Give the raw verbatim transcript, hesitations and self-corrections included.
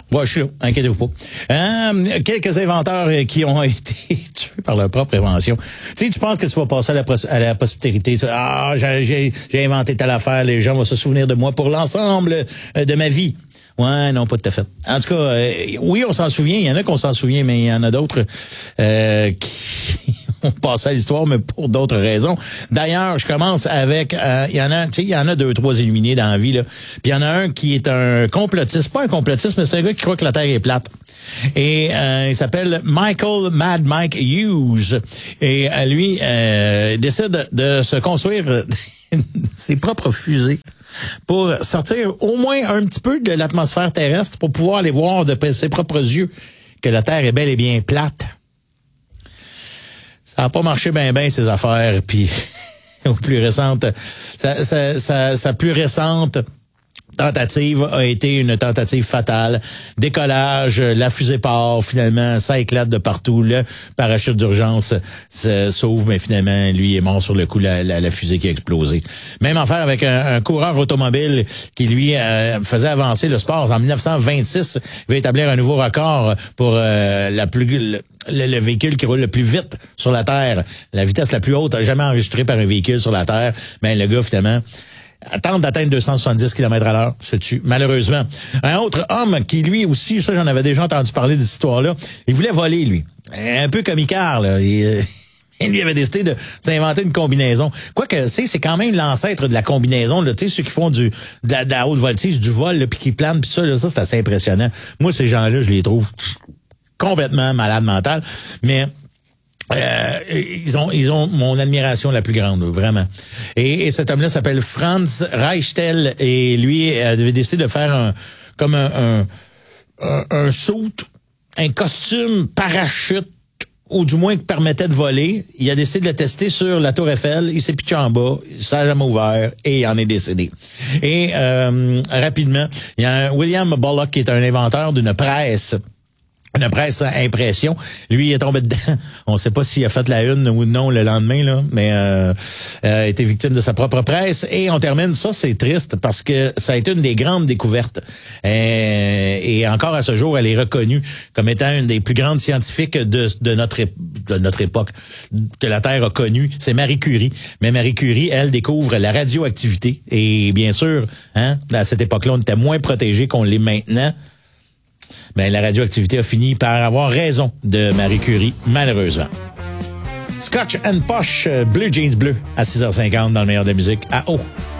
Ouais, je suis là, inquiétez-vous pas. Euh, quelques inventeurs qui ont été tués par leur propre invention. Tu sais, tu penses que tu vas passer à la, pros- à la postérité. Tu, ah, j'ai, j'ai, j'ai inventé telle affaire, les gens vont se souvenir de moi pour l'ensemble de ma vie. Ouais, non, pas tout à fait. En tout cas, euh, oui, on s'en souvient. Il y en a qu'on s'en souvient, mais il y en a d'autres euh, qui ont passé à l'histoire, mais pour d'autres raisons. D'ailleurs, je commence avec, euh, il y en a, tu sais, il y en a deux, trois illuminés dans la vie, là. Puis il y en a un qui est un complotiste, pas un complotiste, mais c'est un gars qui croit que la Terre est plate. Et euh, il s'appelle Michael Mad Mike Hughes. Et euh, lui euh, décide de se construire ses propres fusées pour sortir au moins un petit peu de l'atmosphère terrestre pour pouvoir aller voir de ses propres yeux que la Terre est bel et bien plate. Ça n'a pas marché bien bien ces affaires, puis au plus récente, sa, sa, sa, sa plus récente tentative a été une tentative fatale. Décollage, la fusée part, finalement, ça éclate de partout. Le parachute d'urgence se sauve, mais finalement, lui est mort sur le coup, la, la, la fusée qui a explosé. Même affaire avec un, un coureur automobile qui, lui, euh, faisait avancer le sport. En dix-neuf cent vingt-six, il va établir un nouveau record pour euh, la plus... Le, Le, le véhicule qui roule le plus vite sur la Terre, la vitesse la plus haute jamais enregistrée par un véhicule sur la Terre. Ben le gars, finalement, tente d'atteindre deux cent soixante-dix kilomètres à l'heure, se tue, malheureusement. Un autre homme qui, lui aussi, ça j'en avais déjà entendu parler de cette histoire-là, il voulait voler, lui. Un peu comme Icare, là. Il, il lui avait décidé de s'inventer une combinaison. Quoique, c'est c'est quand même l'ancêtre de la combinaison, là. Tu sais, ceux qui font du de la, de la haute voltige, du vol, là, puis qui planent, puis ça, là, ça, c'est assez impressionnant. Moi, ces gens-là, je les trouve complètement malade mental, mais euh, ils ont ils ont mon admiration la plus grande, vraiment. Et, et cet homme-là s'appelle Franz Reichtel et lui avait décidé de faire un comme un un, un, un suit, un costume parachute, ou du moins qui permettait de voler. Il a décidé de le tester sur la Tour Eiffel, il s'est pitché en bas, ça n'a jamais ouvert et il en est décédé. Et euh, rapidement, il y a un William Bullock qui est un inventeur d'une presse. Une presse à impression. Lui, il est tombé dedans. On ne sait pas s'il a fait la une ou non le lendemain, là, mais euh, euh, a été victime de sa propre presse. Et on termine, ça c'est triste parce que ça a été une des grandes découvertes. Euh, et encore à ce jour, elle est reconnue comme étant une des plus grandes scientifiques de, de, notre, de notre époque que la Terre a connue. C'est Marie Curie. Mais Marie Curie, elle, découvre la radioactivité. Et bien sûr, hein, à cette époque-là, on était moins protégés qu'on l'est maintenant. Ben, la radioactivité a fini par avoir raison de Marie Curie, malheureusement. Scotch and Posh, Blue Jeans Bleu, à six heures cinquante dans le meilleur de la musique, à eau.